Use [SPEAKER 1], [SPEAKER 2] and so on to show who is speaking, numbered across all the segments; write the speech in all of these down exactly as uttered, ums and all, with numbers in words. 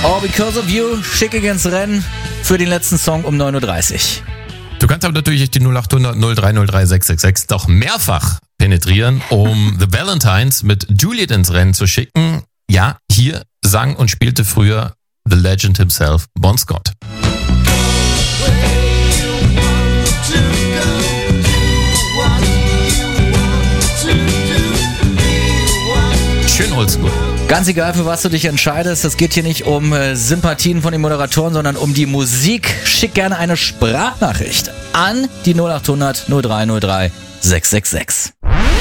[SPEAKER 1] All Because of You, schick ins Rennen für den letzten Song um neun Uhr dreißig.
[SPEAKER 2] Du kannst aber natürlich die null acht hundert null drei null drei sechs sechs sechs doch mehrfach penetrieren, um The Valentines mit Juliet ins Rennen zu schicken. Ja, hier sang und spielte früher The Legend himself, Bon Scott. Schön oldschool.
[SPEAKER 1] Ganz egal, für was du dich entscheidest, es geht hier nicht um äh, Sympathien von den Moderatoren, sondern um die Musik. Schick gerne eine Sprachnachricht an die null acht hundert null drei null drei sechs sechs sechs.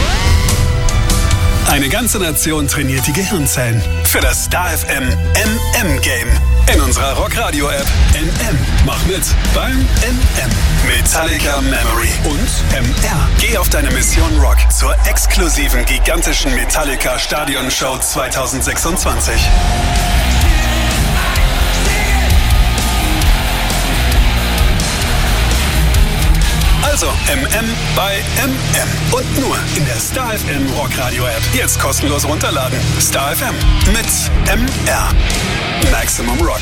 [SPEAKER 3] Eine ganze Nation trainiert die Gehirnzellen für das Star F M M M-Game. In unserer Rockradio-App M M. Mach mit beim M M. Metallica Memory und M R. Geh auf deine Mission Rock zur exklusiven gigantischen Metallica Stadionshow zwanzig sechsundzwanzig. Also M M bei M M. Und nur in der Star F M Rockradio App. Jetzt kostenlos runterladen. Star F M mit M R. Maximum Rock.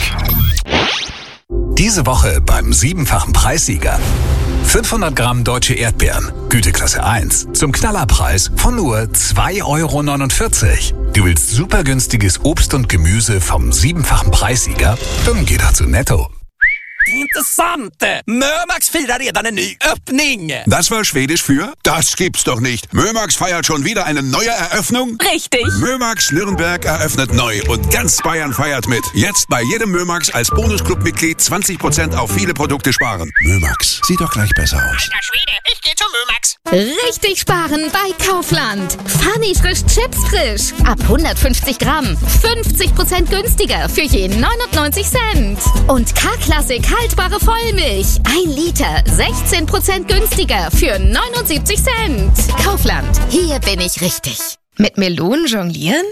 [SPEAKER 4] Diese Woche beim siebenfachen Preissieger. fünfhundert Gramm deutsche Erdbeeren, Güteklasse eins, zum Knallerpreis von nur zwei Euro neunundvierzig. Du willst super günstiges Obst und Gemüse vom siebenfachen Preissieger? Dann geh doch zu Netto.
[SPEAKER 5] Intressant! Mömax firar redan en ny öppning!
[SPEAKER 6] Das war Schwedisch für? Das gibt's doch nicht. Mömax feiert schon wieder eine neue Eröffnung?
[SPEAKER 5] Richtig!
[SPEAKER 6] Mömax Nürnberg eröffnet neu und ganz Bayern feiert mit. Jetzt bei jedem Mömax als Bonusclub-Mitglied zwanzig Prozent auf viele Produkte sparen. Mömax, sieht doch gleich besser aus.
[SPEAKER 5] Alter Schwede, ich geh zu Mömax!
[SPEAKER 7] Richtig sparen bei Kaufland. Funny frisch Chips frisch. Ab hundertfünfzig Gramm. fünfzig Prozent günstiger für je neunundneunzig Cent. Und K-Klassik haltbare Vollmilch. ein Liter. sechzehn Prozent günstiger für neunundsiebzig Cent. Kaufland. Hier bin ich richtig. Mit Melonen jonglieren?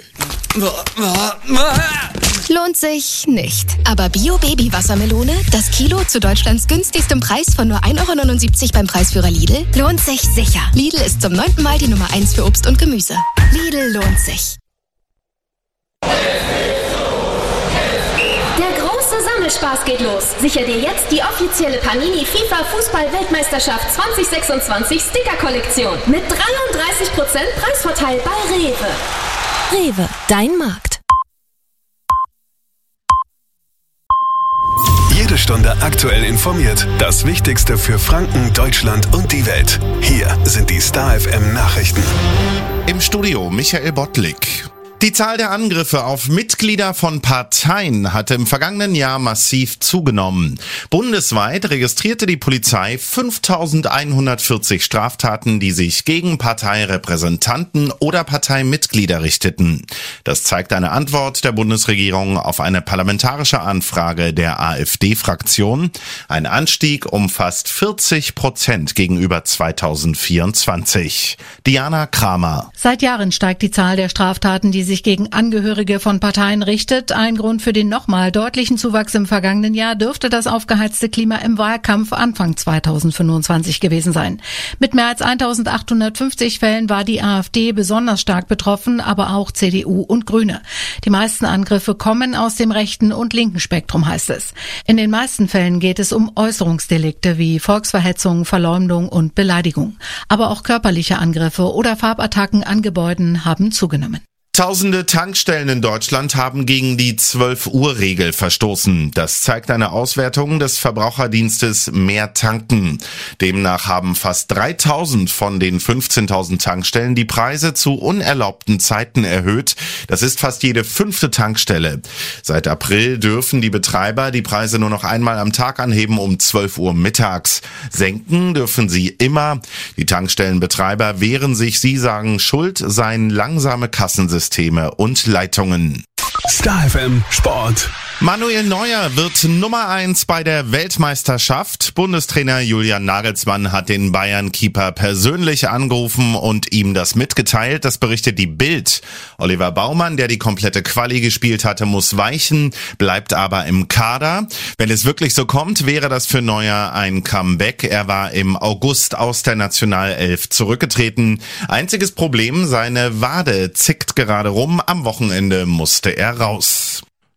[SPEAKER 7] Lohnt sich nicht.
[SPEAKER 8] Aber Bio-Baby-Wassermelone, das Kilo zu Deutschlands günstigstem Preis von nur ein Euro neunundsiebzig beim Preisführer Lidl, lohnt sich sicher. Lidl ist zum neunten Mal die Nummer eins für Obst und Gemüse. Lidl lohnt sich.
[SPEAKER 9] Spaß geht los. Sicher dir jetzt die offizielle Panini FIFA Fußball-Weltmeisterschaft zwanzig sechsundzwanzig Sticker-Kollektion mit dreiunddreißig Prozent Preisvorteil bei Rewe.
[SPEAKER 8] Rewe, dein Markt.
[SPEAKER 3] Jede Stunde aktuell informiert. Das Wichtigste für Franken, Deutschland und die Welt. Hier sind die Star F M Nachrichten.
[SPEAKER 10] Im Studio Michael Bottlik. Die Zahl der Angriffe auf Mitglieder von Parteien hatte im vergangenen Jahr massiv zugenommen. Bundesweit registrierte die Polizei fünftausendeinhundertvierzig Straftaten, die sich gegen Parteirepräsentanten oder Parteimitglieder richteten. Das zeigt eine Antwort der Bundesregierung auf eine parlamentarische Anfrage der AfD-Fraktion. Ein Anstieg um fast vierzig Prozent gegenüber zweitausendvierundzwanzig. Diana Kramer.
[SPEAKER 11] Seit Jahren steigt die Zahl der Straftaten, die sich gegen Angehörige von Parteien richtet. Ein Grund für den nochmal deutlichen Zuwachs im vergangenen Jahr dürfte das aufgeheizte Klima im Wahlkampf Anfang zweitausendfünfundzwanzig gewesen sein. Mit mehr als eintausendachthundertfünfzig Fällen war die AfD besonders stark betroffen, aber auch C D U und Grüne. Die meisten Angriffe kommen aus dem rechten und linken Spektrum, heißt es. In den meisten Fällen geht es um Äußerungsdelikte wie Volksverhetzung, Verleumdung und Beleidigung. Aber auch körperliche Angriffe oder Farbattacken an Gebäuden haben zugenommen.
[SPEAKER 10] Tausende Tankstellen in Deutschland haben gegen die zwölf-Uhr-Regel verstoßen. Das zeigt eine Auswertung des Verbraucherdienstes Mehr Tanken. Demnach haben fast dreitausend von den fünfzehntausend Tankstellen die Preise zu unerlaubten Zeiten erhöht. Das ist fast jede fünfte Tankstelle. Seit April dürfen die Betreiber die Preise nur noch einmal am Tag anheben um zwölf Uhr mittags. Senken dürfen sie immer. Die Tankstellenbetreiber wehren sich, sie sagen, schuld seien langsame Kassensysteme und Leitungen.
[SPEAKER 3] Star F M Sport.
[SPEAKER 10] Manuel Neuer wird Nummer eins bei der Weltmeisterschaft. Bundestrainer Julian Nagelsmann hat den Bayern-Keeper persönlich angerufen und ihm das mitgeteilt. Das berichtet die Bild. Oliver Baumann, der die komplette Quali gespielt hatte, muss weichen, bleibt aber im Kader. Wenn es wirklich so kommt, wäre das für Neuer ein Comeback. Er war im August aus der Nationalelf zurückgetreten. Einziges Problem, seine Wade zickt gerade rum. Am Wochenende musste er raus.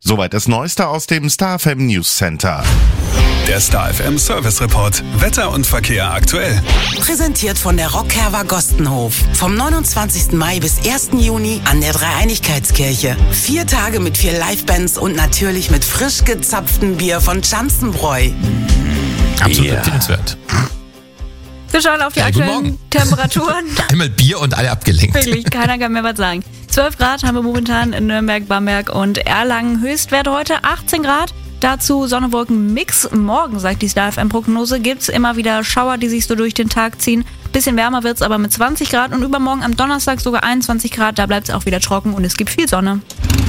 [SPEAKER 10] Soweit das Neueste aus dem Star F M News Center.
[SPEAKER 3] Der Star F M Service Report. Wetter und Verkehr aktuell.
[SPEAKER 12] Präsentiert von der Rockherber Gostenhof. Vom neunundzwanzigsten Mai bis ersten Juni an der Dreieinigkeitskirche. Vier Tage mit vier Livebands und natürlich mit frisch gezapftem Bier von Schanzenbräu.
[SPEAKER 2] Absolut
[SPEAKER 1] Ja.
[SPEAKER 2] empfehlenswert.
[SPEAKER 13] Wir schauen auf die
[SPEAKER 2] Ja, guten
[SPEAKER 13] aktuellen
[SPEAKER 2] Morgen.
[SPEAKER 13] Temperaturen.
[SPEAKER 2] Einmal Bier und alle abgelenkt.
[SPEAKER 13] Wirklich, keiner kann mehr was sagen. zwölf Grad haben wir momentan in Nürnberg, Bamberg und Erlangen. Höchstwerte heute achtzehn Grad. Dazu Sonne-Wolken-Mix. Morgen, sagt die Star F M-Prognose, gibt's immer wieder Schauer, die sich so durch den Tag ziehen. Bisschen wärmer wird's aber mit zwanzig Grad und übermorgen am Donnerstag sogar einundzwanzig Grad. Da bleibt's auch wieder trocken und es gibt viel Sonne.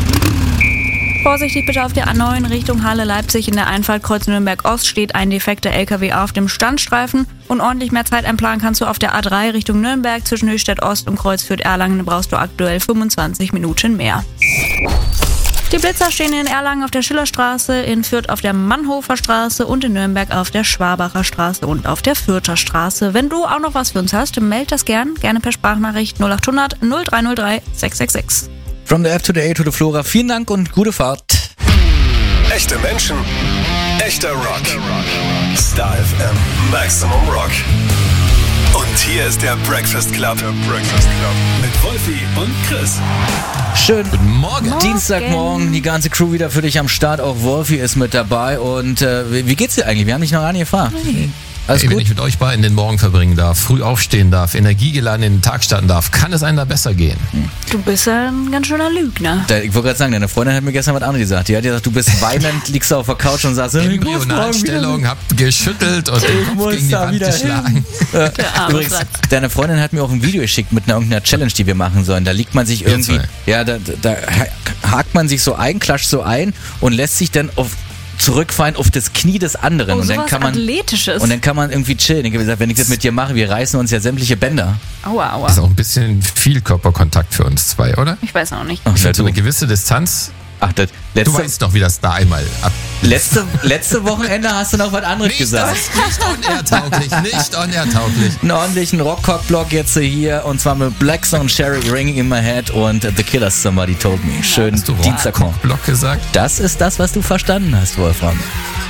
[SPEAKER 13] Vorsichtig bitte auf der A neun Richtung Halle-Leipzig. In der Einfahrt Kreuz Nürnberg-Ost steht ein defekter L K W auf dem Standstreifen. Und ordentlich mehr Zeit einplanen kannst du auf der A drei Richtung Nürnberg. Zwischen Höchstadt-Ost und Kreuz Fürth-Erlangen Da brauchst du aktuell fünfundzwanzig Minuten mehr. Die Blitzer stehen in Erlangen auf der Schillerstraße, in Fürth auf der Mannhofer Straße und in Nürnberg auf der Schwabacher Straße und auf der Fürther Straße. Wenn du auch noch was für uns hast, meld das gern. Gerne per Sprachnachricht null acht hundert null drei null drei sechs sechs sechs.
[SPEAKER 1] From the F to the A to the Flora. Vielen Dank und gute Fahrt.
[SPEAKER 3] Echte Menschen, echter Rock. Star F M Maximum Rock. Und hier ist der Breakfast Club. Der Breakfast Club. Mit Wolfi und Chris.
[SPEAKER 1] Schön.
[SPEAKER 2] Guten Morgen.
[SPEAKER 13] Morgen.
[SPEAKER 1] Dienstagmorgen, die ganze Crew wieder für dich am Start. Auch Wolfi ist mit dabei. Und äh, wie wie geht's dir eigentlich? Wir haben dich noch gar nicht gefragt. Alles
[SPEAKER 2] Ey, wenn
[SPEAKER 1] gut?
[SPEAKER 2] ich mit euch beiden den Morgen verbringen darf, früh aufstehen darf, energiegeladen in den Tag starten darf, kann es einem da besser gehen.
[SPEAKER 13] Du bist ja ein ganz schöner Lügner.
[SPEAKER 1] Da, ich wollte gerade sagen, deine Freundin hat mir gestern was anderes gesagt. Die hat gesagt, du bist weinend, liegst du auf der Couch und sagst, ich muss morgen wieder
[SPEAKER 2] Embryonalstellung, habt geschüttelt und den Kopf
[SPEAKER 1] muss
[SPEAKER 2] gegen die
[SPEAKER 1] da
[SPEAKER 2] Wand
[SPEAKER 1] wieder
[SPEAKER 2] geschlagen.
[SPEAKER 1] Äh,
[SPEAKER 13] arme
[SPEAKER 1] Übrigens,
[SPEAKER 13] Fratz.
[SPEAKER 1] deine Freundin hat mir auch ein Video geschickt mit einer irgendeiner Challenge, die wir machen sollen. Da liegt man sich irgendwie,
[SPEAKER 2] zwei.
[SPEAKER 1] ja, da, da hakt man sich so ein, klatscht so ein und lässt sich dann auf zurückfallen auf das Knie des anderen.
[SPEAKER 13] Oh,
[SPEAKER 1] und dann
[SPEAKER 13] sowas
[SPEAKER 1] kann man
[SPEAKER 13] Athletisches.
[SPEAKER 1] und dann kann man irgendwie chillen. Ich habe gesagt, wenn ich das mit dir mache, wir reißen uns ja sämtliche Bänder.
[SPEAKER 13] Aua, aua.
[SPEAKER 2] Das ist auch ein bisschen viel Körperkontakt für uns zwei, oder?
[SPEAKER 13] Ich weiß auch nicht.
[SPEAKER 1] Ach,
[SPEAKER 2] Ich
[SPEAKER 1] ja,
[SPEAKER 2] finde so
[SPEAKER 1] du.
[SPEAKER 2] eine gewisse Distanz.
[SPEAKER 1] Ach, das,
[SPEAKER 2] Du
[SPEAKER 1] letzte,
[SPEAKER 2] weißt doch, wie das da einmal ab.
[SPEAKER 1] letzte, letzte Wochenende hast du noch was anderes
[SPEAKER 2] Nicht,
[SPEAKER 1] gesagt.
[SPEAKER 2] das, nicht on-air-tauglich, nicht on-air-tauglich.
[SPEAKER 1] Einen ordentlichen Rockcock-Block jetzt hier und zwar mit Blackstone, Sherry, Ringing in My Head und The Killers, Somebody Told Me. Schön
[SPEAKER 2] Hast du
[SPEAKER 1] Dienstagmorgen.
[SPEAKER 2] Rock-Block gesagt?
[SPEAKER 1] Das ist das, was du verstanden hast, Wolfram.